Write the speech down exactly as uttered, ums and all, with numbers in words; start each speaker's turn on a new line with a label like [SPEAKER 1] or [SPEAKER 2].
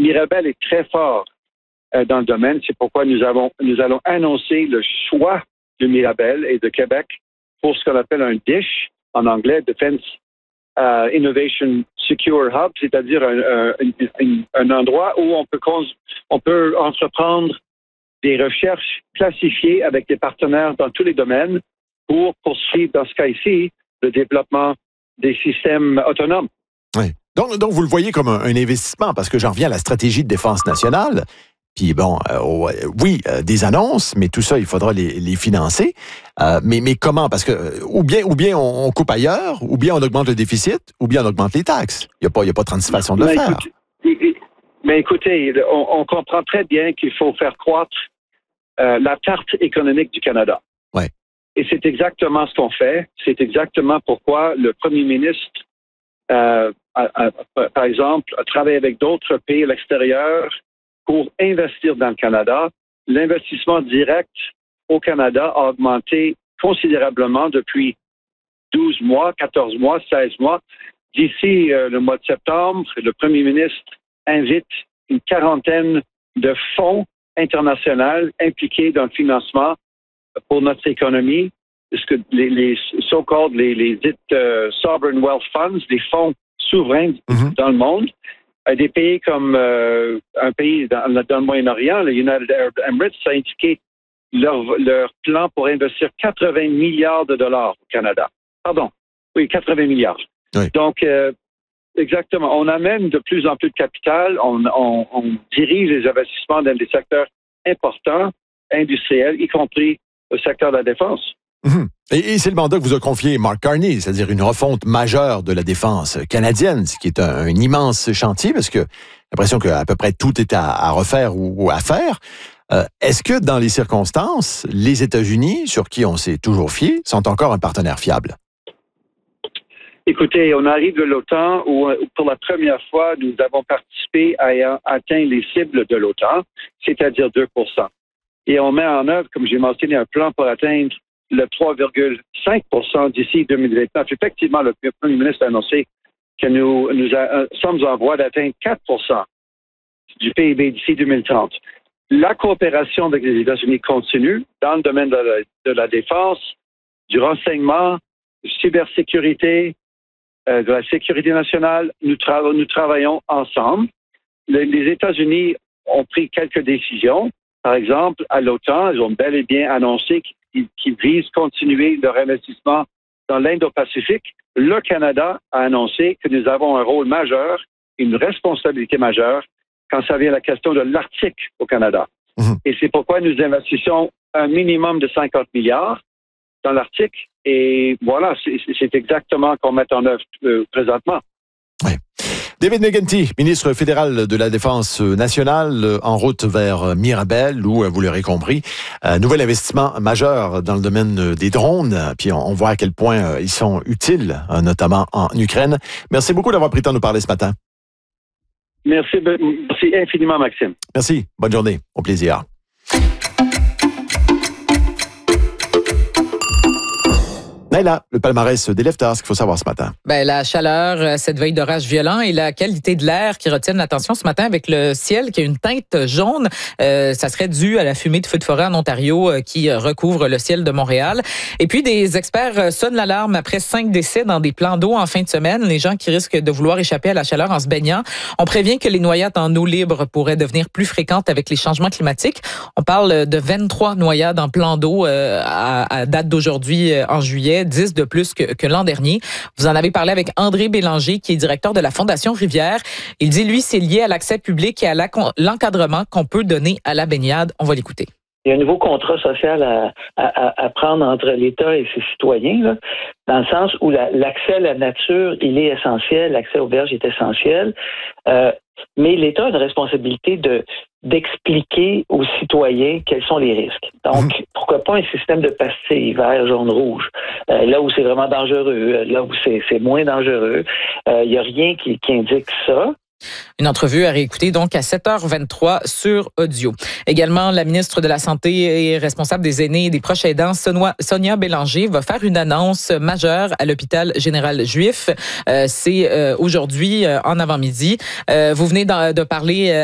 [SPEAKER 1] Mirabel est très fort euh, dans le domaine. C'est pourquoi nous avons, nous allons annoncer le choix de Mirabel et de Québec pour ce qu'on appelle un D I S H, en anglais, Defense uh, Innovation Secure Hub, c'est-à-dire un, un, un, un endroit où on peut, on peut entreprendre des recherches classifiées avec des partenaires dans tous les domaines pour poursuivre, dans ce cas-ci, le développement des systèmes autonomes.
[SPEAKER 2] Oui. Donc, donc, vous le voyez comme un, un investissement, parce que j'en reviens à la stratégie de défense nationale. Puis bon, euh, oui, euh, des annonces, mais tout ça, il faudra les, les financer. Euh, mais, mais comment? Parce que euh, ou bien, ou bien on, on coupe ailleurs, ou bien on augmente le déficit, ou bien on augmente les taxes. Il n'y a pas, il y a pas trente-six façons de le
[SPEAKER 1] mais
[SPEAKER 2] faire.
[SPEAKER 1] Écoutez, mais écoutez, on, on comprend très bien qu'il faut faire croître euh, la tarte économique du Canada.
[SPEAKER 2] Ouais.
[SPEAKER 1] Et c'est exactement ce qu'on fait. C'est exactement pourquoi le premier ministre, euh, a, a, a, par exemple, a travaillé avec d'autres pays à l'extérieur pour investir dans le Canada. L'investissement direct au Canada a augmenté considérablement depuis douze mois, quatorze mois, seize mois. D'ici euh, le mois de septembre, le premier ministre invite une quarantaine de fonds internationaux impliqués dans le financement pour notre économie, ce que les, les so-called, les, les dites uh, sovereign wealth funds, les fonds souverains mm-hmm. dans le monde. Des pays comme euh, un pays dans, dans le Moyen-Orient, le United Arab Emirates, a indiqué leur, leur plan pour investir quatre-vingts milliards de dollars au Canada. Pardon, oui, quatre-vingts milliards. Oui. Donc, euh, exactement, on amène de plus en plus de capital, on, on, on dirige les investissements dans des secteurs importants, industriels, y compris le secteur de la défense.
[SPEAKER 2] Mmh. Et, et c'est le mandat que vous a confié Mark Carney, c'est-à-dire une refonte majeure de la défense canadienne, ce qui est un, un immense chantier, parce que j'ai l'impression qu'à peu près tout est à, à refaire ou, ou à faire. Euh, est-ce que dans les circonstances, les États-Unis, sur qui on s'est toujours fié, sont encore un partenaire fiable?
[SPEAKER 1] Écoutez, on arrive de l'OTAN où, pour la première fois, nous avons participé à atteindre les cibles de l'OTAN, c'est-à-dire deux pour cent. Et on met en œuvre, comme j'ai mentionné, un plan pour atteindre le trois virgule cinq pour cent d'ici deux mille vingt-neuf. Effectivement, le premier ministre a annoncé que nous, nous a, sommes en voie d'atteindre quatre pour cent du P I B d'ici deux mille trente. La coopération avec les États-Unis continue dans le domaine de la, de la défense, du renseignement, de cybersécurité, euh, de la sécurité nationale. Nous, tra- nous travaillons ensemble. Le, les États-Unis ont pris quelques décisions. Par exemple, à l'OTAN, ils ont bel et bien annoncé qu'ils, qu'ils visent continuer leur investissement dans l'Indo-Pacifique. Le Canada a annoncé que nous avons un rôle majeur, une responsabilité majeure quand ça vient à la question de l'Arctique au Canada. Mmh. Et c'est pourquoi nous investissons un minimum de cinquante milliards dans l'Arctique. Et voilà, c'est, c'est exactement qu'on met en œuvre euh, présentement.
[SPEAKER 2] Oui. David McGuinty, ministre fédéral de la Défense nationale, en route vers Mirabel, où, vous l'aurez compris, un nouvel investissement majeur dans le domaine des drones. Puis on voit à quel point ils sont utiles, notamment en Ukraine. Merci beaucoup d'avoir pris le temps de nous parler ce matin.
[SPEAKER 1] Merci, merci infiniment, Maxime.
[SPEAKER 2] Merci. Bonne journée. Au plaisir. Naila, le palmarès des Leftards, ce qu'il faut savoir ce matin.
[SPEAKER 3] Ben, la chaleur, cette veille d'orage violent et la qualité de l'air qui retiennent l'attention ce matin avec le ciel qui a une teinte jaune. Euh, ça serait dû à la fumée de feux de forêt en Ontario euh, qui recouvre le ciel de Montréal. Et puis, des experts sonnent l'alarme après cinq décès dans des plans d'eau en fin de semaine. Les gens qui risquent de vouloir échapper à la chaleur en se baignant. On prévient que les noyades en eau libre pourraient devenir plus fréquentes avec les changements climatiques. On parle de vingt-trois noyades en plans d'eau euh, à, à date d'aujourd'hui euh, en juillet. dix de plus que, que l'an dernier. Vous en avez parlé avec André Bélanger, qui est directeur de la Fondation Rivière. Il dit, lui, c'est lié à l'accès public et à la, l'encadrement qu'on peut donner à la baignade. On va l'écouter.
[SPEAKER 4] Il y a un nouveau contrat social à, à, à prendre entre l'État et ses citoyens, là, dans le sens où la, l'accès à la nature, il est essentiel, l'accès aux berges est essentiel, euh, mais l'État a une responsabilité de d'expliquer aux citoyens quels sont les risques. Donc, mmh. pourquoi pas un système de pastilles vert, jaune, rouge, euh, là où c'est vraiment dangereux, là où c'est, c'est moins dangereux. Il euh, n'y a rien qui, qui indique ça.
[SPEAKER 3] Une entrevue à réécouter donc à sept heures vingt-trois sur Audio. Également, la ministre de la Santé et responsable des aînés et des proches aidants, Sonia Bélanger, va faire une annonce majeure à l'hôpital général juif. Euh, c'est euh, aujourd'hui, euh, en avant-midi. Euh, vous venez de, de parler